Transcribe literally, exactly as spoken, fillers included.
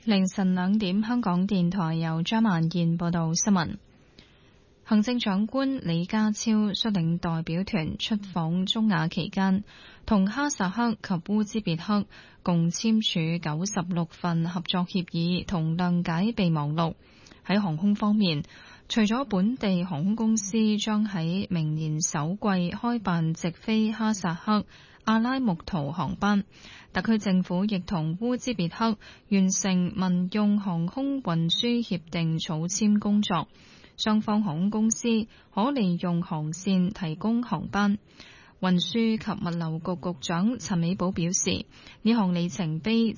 凌晨兩點，香港電台由張曼燕報道新聞。行政長官李家超率領代表團出訪中亞期間，同哈薩克及烏茲別克共簽署九十六份合作協議同諒解備忘錄。喺航空方面，除咗本地航空公司將喺明年首季開辦直飛哈薩克阿拉木圖航班，特區政府亦同烏茲別克完成民用航空運輸協定草簽工作，雙方航空公司可利用航線提供航班。運輸及物流局局長陳美寶表示，呢項里程碑